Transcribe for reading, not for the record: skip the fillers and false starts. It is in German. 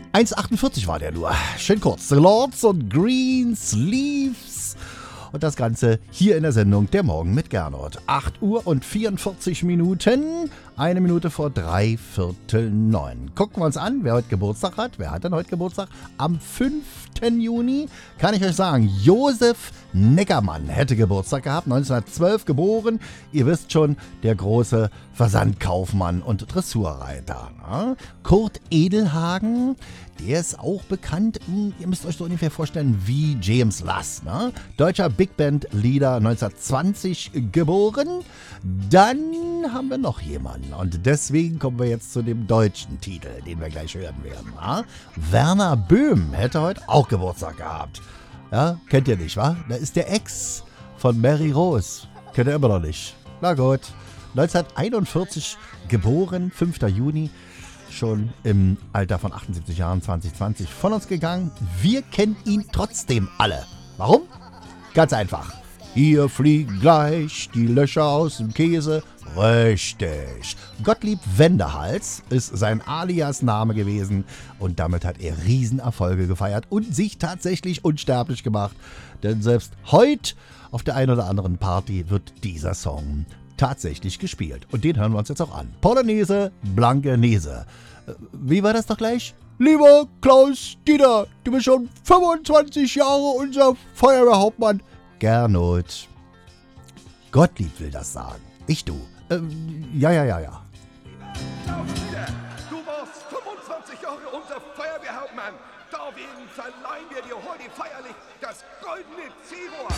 1,48 war der nur. Schön kurz. The Lords und Green Sleeves. Und das Ganze hier in der Sendung Der Morgen mit Gernot. 8 Uhr und 44 Minuten. 1 Minute vor 8:45. Gucken wir uns an, wer heute Geburtstag hat. Wer hat denn heute Geburtstag? Am 5. Juni kann ich euch sagen, Josef Neckermann hätte Geburtstag gehabt. 1912 geboren. Ihr wisst schon, der große Versandkaufmann und Dressurreiter. Ne? Kurt Edelhagen, der ist auch bekannt, ihr müsst euch so ungefähr vorstellen, wie James Lass. Ne? Deutscher Big Band Leader, 1920 geboren. Dann haben wir noch jemanden und deswegen kommen wir jetzt zu dem deutschen Titel, den wir gleich hören werden. Ne? Werner Böhm hätte heute auch Geburtstag gehabt. Ja, kennt ihr nicht, wa? Da ist der Ex von Mary Rose. Kennt ihr immer noch nicht. Na gut. 1941 geboren, 5. Juni. Schon im Alter von 78 Jahren, 2020 von uns gegangen. Wir kennen ihn trotzdem alle. Warum? Ganz einfach. Hier fliegen gleich die Löcher aus dem Käse. Richtig. Gottlieb Wendehals ist sein Alias-Name gewesen und damit hat er Riesenerfolge gefeiert und sich tatsächlich unsterblich gemacht. Denn selbst heute auf der einen oder anderen Party wird dieser Song tatsächlich gespielt. Und den hören wir uns jetzt auch an. Polonaise, Blankenese. Wie war das doch gleich? Lieber Klaus-Dieter, du bist schon 25 Jahre unser Feuerwehrhauptmann. Gernot. Gottlieb will das sagen. Ich du. Ja. Klaus-Dieter, du warst 25 Jahre unser Feuerwehrhauptmann. Deswegen verleihen wir dir heute feierlich das goldene C-Rohr.